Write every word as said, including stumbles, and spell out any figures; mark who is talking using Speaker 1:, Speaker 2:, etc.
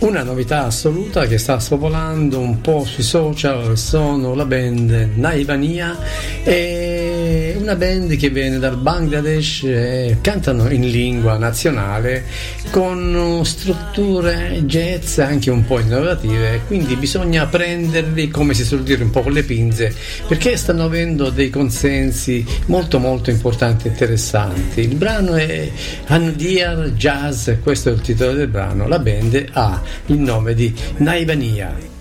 Speaker 1: Una novità assoluta che sta spopolando un po' sui social sono la band Naivania, è una band che viene dal Bangladesh e cantano in lingua nazionale con strutture jazz anche un po' innovative, quindi bisogna prenderli, come si suol dire, un po' con le pinze, perché stanno avendo dei consensi molto molto importanti e interessanti. Il brano è Andir Jazz, questo è il titolo del brano. La band ha il nome di Naivania.